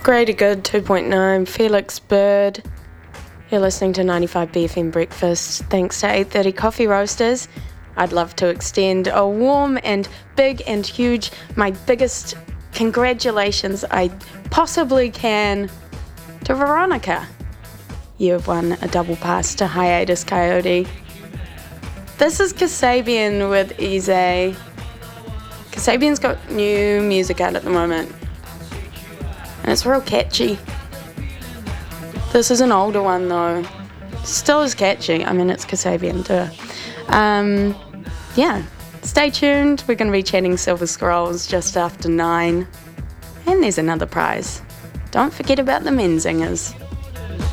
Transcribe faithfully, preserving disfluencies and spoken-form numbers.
Greater Good two point nine, Felix Bird. You're listening to ninety-five B F M Breakfast. Thanks to eight thirty Coffee Roasters. I'd love to extend a warm and big and huge, my biggest congratulations I possibly can to Veronica. You have won a double pass to Hiatus Coyote. This is Kasabian with Easy. Kasabian's got new music out at the moment. And it's real catchy. This is an older one though. Still as catchy. I mean, it's Kasabian too. Um, yeah, stay tuned. We're going to be chatting Silver Scrolls just after nine. And there's another prize. Don't forget about the Menzingers.